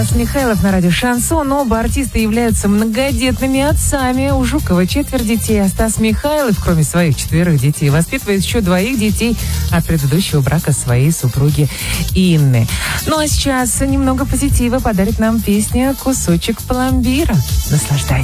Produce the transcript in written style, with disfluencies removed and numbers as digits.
Михайлов на радио «Шансон». Оба артиста являются многодетными отцами. У Жукова 4 детей, а Стас Михайлов, кроме своих 4 детей, воспитывает еще 2 детей от предыдущего брака своей супруги Инны. Ну а сейчас немного позитива подарит нам песня «Кусочек пломбира». Наслаждайтесь.